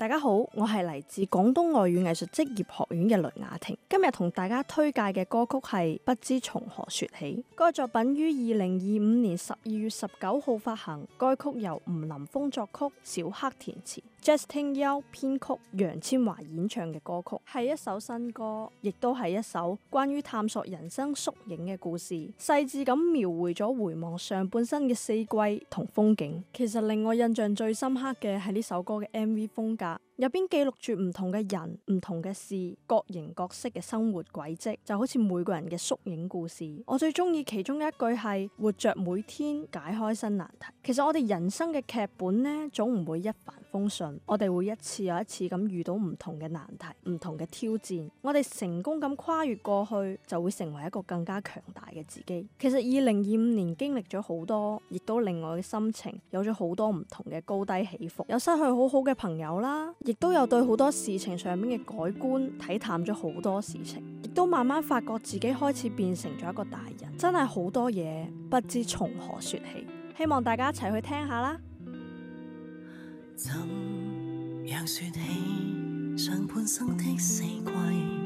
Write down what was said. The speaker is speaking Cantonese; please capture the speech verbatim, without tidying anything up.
大家好，我係嚟自廣東外語藝術職業學院嘅雷雅婷，今日同大家推介嘅歌曲係《不知從何說起》。該作品於二零二五年十二月十九號發行，該曲由吳林峰作曲，小黑填詞，Justin Yao 編曲，楊千嬅演唱嘅歌曲，係一首新歌，亦都係一首關於探索人生縮影嘅故事，細緻咁描繪咗回望上半生嘅四季同風景。其實令我印象最深刻嘅係呢首歌嘅 M V 風格，入邊記錄住唔同嘅人、唔同嘅事、各形各色嘅生活軌跡，就好似每個人嘅縮影故事。我最中意其中一句係活着每天解開新難題。其實我哋人生嘅劇本呢，總唔會一帆風順，我哋會一次又一次咁遇到唔同嘅難題、唔同嘅挑戰。我哋成功咁跨越過去，就會成為一個更加強大嘅自己。其實二零二五年經歷咗好多，亦都令我嘅心情有咗好多唔同嘅高低起伏，有失去好好嘅朋友啦，亦都有對好多事情上面嘅改觀，睇淡咗好多事情，亦都慢慢發覺自己開始變成咗一個大人，真係好多嘢不知從何說起。希望大家一齊去聽下啦。 怎樣說起上半生的四季，